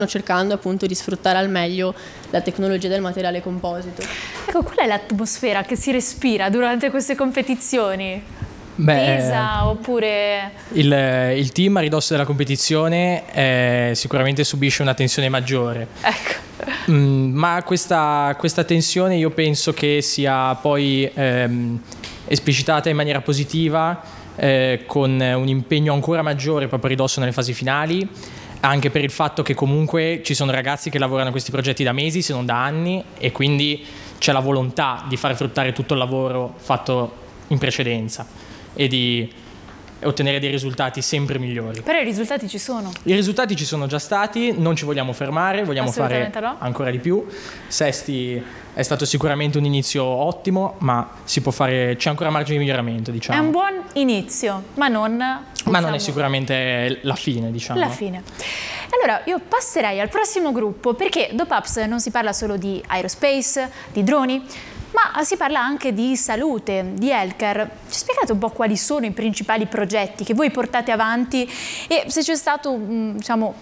cercando appunto di sfruttare al meglio la tecnologia del materiale composito. Ecco, qual è l'atmosfera che si respira durante queste competizioni? Tesa oppure... Il team a ridosso della competizione sicuramente subisce una tensione maggiore. Ecco. Ma questa tensione io penso che sia poi esplicitata in maniera positiva con un impegno ancora maggiore proprio a ridosso nelle fasi finali, anche per il fatto che comunque ci sono ragazzi che lavorano a questi progetti da mesi, se non da anni, e quindi c'è la volontà di far fruttare tutto il lavoro fatto in precedenza e di ottenere dei risultati sempre migliori. Però i risultati ci sono. I risultati ci sono già stati, non ci vogliamo fermare, vogliamo fare ancora di più. Sesti è stato sicuramente un inizio ottimo, ma si può fare, c'è ancora margine di miglioramento, diciamo. È un buon inizio, ma non è sicuramente la fine, diciamo. La fine. Allora, io passerei al prossimo gruppo, perché dopo Apps non si parla solo di aerospace, di droni, ma si parla anche di salute, di healthcare. Ci spiegate un po' quali sono i principali progetti che voi portate avanti e se c'è stato, diciamo,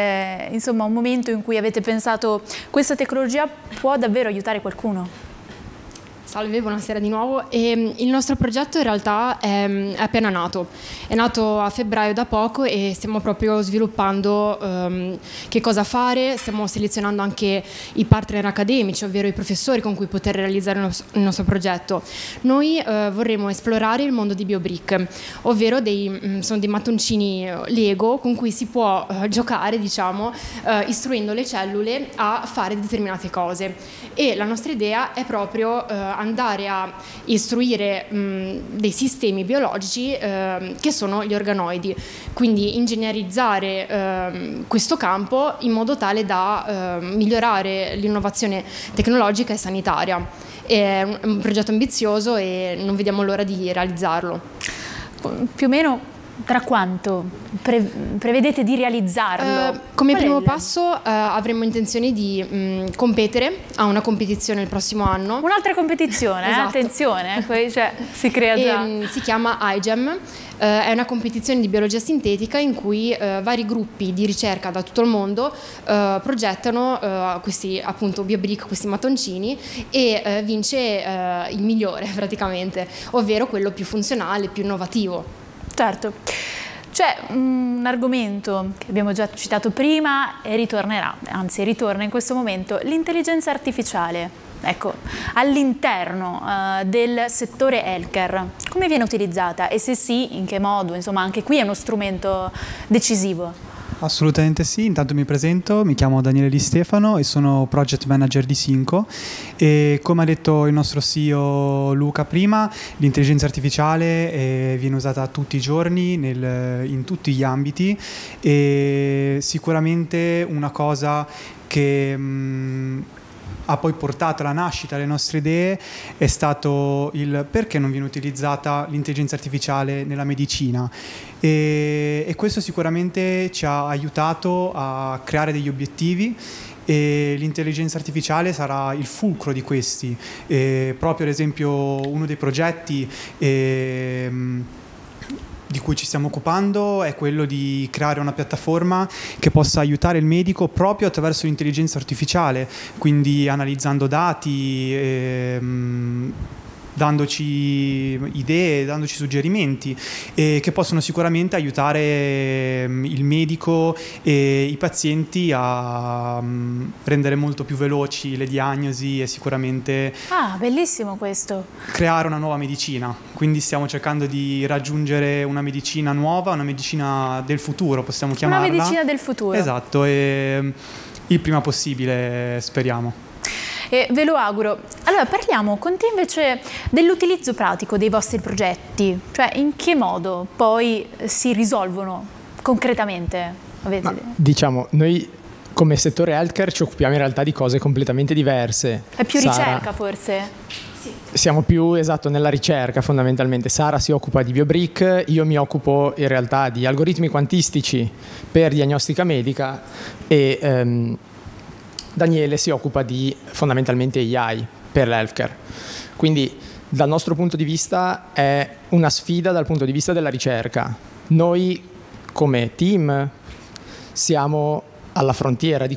un momento in cui avete pensato questa tecnologia può davvero aiutare qualcuno? Salve, buonasera di nuovo. Il nostro progetto in realtà è appena nato. È nato a febbraio da poco e stiamo proprio sviluppando che cosa fare. Stiamo selezionando anche i partner accademici, ovvero i professori con cui poter realizzare il nostro progetto. Noi vorremmo esplorare il mondo di BioBrick, ovvero sono dei mattoncini Lego con cui si può giocare, diciamo, istruendo le cellule a fare determinate cose. E la nostra idea è proprio andare a istruire dei sistemi biologici che sono gli organoidi, quindi ingegnerizzare questo campo in modo tale da migliorare l'innovazione tecnologica e sanitaria. È un progetto ambizioso e non vediamo l'ora di realizzarlo. Più o meno tra quanto prevedete di realizzarlo? Come primo passo avremmo intenzione di competere a una competizione il prossimo anno. Un'altra competizione, esatto. Attenzione, cioè, si crea già. Si chiama iGEM, è una competizione di biologia sintetica in cui vari gruppi di ricerca da tutto il mondo progettano questi appunto BioBrick, questi mattoncini, e vince il migliore praticamente, ovvero quello più funzionale, più innovativo. Certo, c'è un argomento che abbiamo già citato prima e ritorna in questo momento, l'intelligenza artificiale. Ecco, all'interno del settore healthcare, come viene utilizzata e se sì, in che modo? Insomma, anche qui è uno strumento decisivo. Assolutamente sì, intanto mi presento, mi chiamo Daniele Di Stefano e sono Project Manager di Synco e come ha detto il nostro CEO Luca prima, l'intelligenza artificiale viene usata tutti i giorni in tutti gli ambiti e sicuramente una cosa che ha poi portato alla nascita delle nostre idee è stato il perché non viene utilizzata l'intelligenza artificiale nella medicina e questo sicuramente ci ha aiutato a creare degli obiettivi e l'intelligenza artificiale sarà il fulcro di questi. Proprio ad esempio uno dei progetti di cui ci stiamo occupando è quello di creare una piattaforma che possa aiutare il medico proprio attraverso l'intelligenza artificiale, quindi analizzando dati, dandoci idee, dandoci suggerimenti che possono sicuramente aiutare il medico e i pazienti a rendere molto più veloci le diagnosi e sicuramente bellissimo questo, creare una nuova medicina. Quindi stiamo cercando di raggiungere una medicina nuova, una medicina del futuro, possiamo chiamarla. Una medicina del futuro. Esatto, e il prima possibile, speriamo. Ve lo auguro. Allora parliamo con te invece dell'utilizzo pratico dei vostri progetti, cioè in che modo poi si risolvono concretamente? Diciamo, noi come settore healthcare ci occupiamo in realtà di cose completamente diverse. È più ricerca forse? Sì. Siamo più nella ricerca fondamentalmente. Sara si occupa di BioBrick, io mi occupo in realtà di algoritmi quantistici per diagnostica medica e Daniele si occupa di fondamentalmente AI per l'healthcare. Quindi dal nostro punto di vista è una sfida dal punto di vista della ricerca. Noi come team siamo alla frontiera di